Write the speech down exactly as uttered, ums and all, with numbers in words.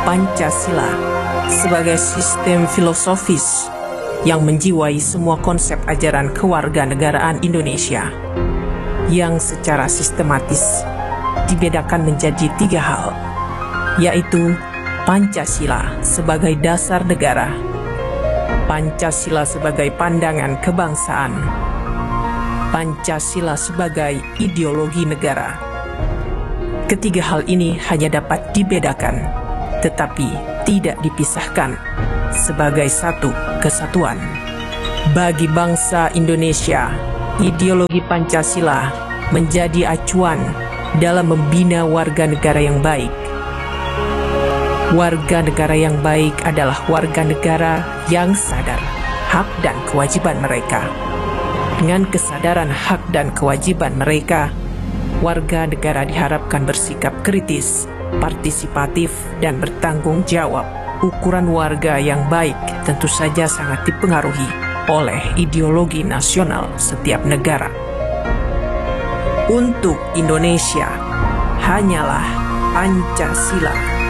Pancasila sebagai sistem filosofis yang menjiwai semua konsep ajaran kewarganegaraan Indonesia, yang secara sistematis dibedakan menjadi tiga hal, yaitu Pancasila sebagai dasar negara, Pancasila sebagai pandangan kebangsaan, Pancasila sebagai ideologi negara. Ketiga hal ini hanya dapat dibedakan, tetapi tidak dipisahkan sebagai satu kesatuan. Bagi bangsa Indonesia, ideologi Pancasila menjadi acuan dalam membina warga negara yang baik. Warga negara yang baik adalah warga negara yang sadar hak dan kewajiban mereka. Dengan kesadaran hak dan kewajiban mereka, warga negara diharapkan bersikap kritis, partisipatif, dan bertanggung jawab. Ukuran warga yang baik tentu saja sangat dipengaruhi oleh ideologi nasional setiap negara. Untuk Indonesia, hanyalah Pancasila